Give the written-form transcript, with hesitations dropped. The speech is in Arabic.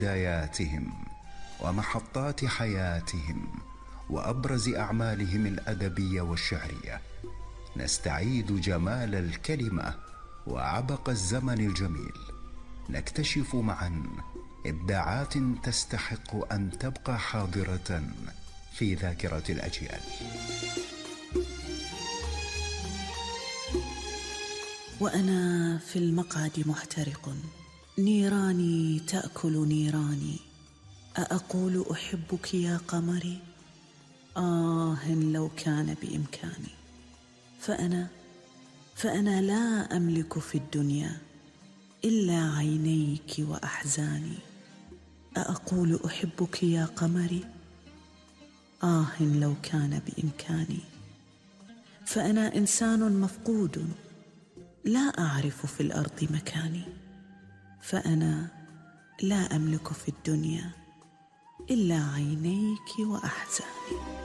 بداياتهم ومحطات حياتهم وأبرز أعمالهم الأدبية والشعرية، نستعيد جمال الكلمة وعبق الزمن الجميل، نكتشف معا إبداعات تستحق أن تبقى حاضرة في ذاكرة الأجيال. وأنا في المقعد محترق، نيراني تأكل نيراني، أأقول أحبك يا قمري؟ لو كان بإمكاني. فأنا لا أملك في الدنيا إلا عينيك وأحزاني، أأقول أحبك يا قمري؟ لو كان بإمكاني. فأنا إنسان مفقود، لا أعرف في الأرض مكاني، فأنا لا أملك في الدنيا إلا عينيك وأحزاني.